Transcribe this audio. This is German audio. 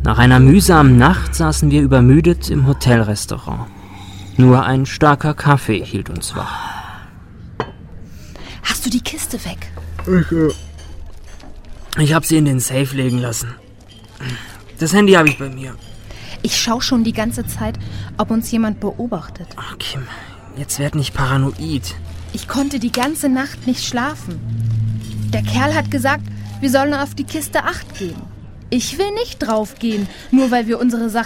Nach einer mühsamen Nacht saßen wir übermüdet im Hotelrestaurant. Nur ein starker Kaffee hielt uns wach. Hast du die Kiste weg? Ich habe sie in den Safe legen lassen. Das Handy habe ich bei mir. Ich schaue schon die ganze Zeit, ob uns jemand beobachtet. Ach, Kim, jetzt werd nicht paranoid. Ich konnte die ganze Nacht nicht schlafen. Der Kerl hat gesagt, wir sollen auf die Kiste Acht geben. Ich will nicht draufgehen, nur weil wir unsere Sachen